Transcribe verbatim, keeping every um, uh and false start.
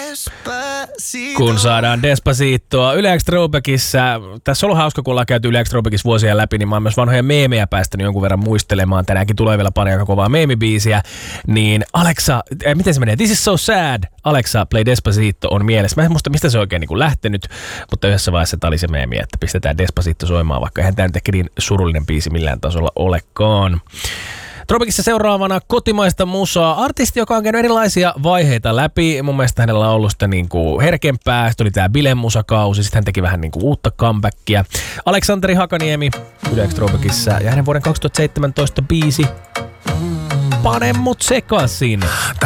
Kun saadaan Despacitoa Yle X Throwbackissa. Tässä on ollut hauska, kun ollaan käyty Yle X Throwbackissa vuosia läpi, niin mä oon myös vanhoja meemejä päästänyt jonkun verran muistelemaan. Tänäänkin tulee vielä pari aika kovaa meemibiisiä. Niin Alexa, äh, miten se menee? This is so sad. Alexa, play Despacito on mielessä. Mä en muista, mistä se oikein niin kuin lähtenyt, mutta yhdessä vaiheessa tää oli se meemi, että pistetään Despacito soimaan, vaikka eihän tää nyt ehkä niin surullinen biisi millään tasolla olekaan. Throwbackissa seuraavana kotimaista musaa. Artisti, joka on käynyt erilaisia vaiheita läpi. Mun mielestä hänellä on ollut sitä niinku herkempää. Sitten oli tää bilemusakausi. Sitten hän teki vähän niinku uutta comebackia. Aleksanteri Hakaniemi Yle X Throwbackissa. Ja hänen vuoden kaksituhattaseitsemäntoista biisi Pane mut sekasin.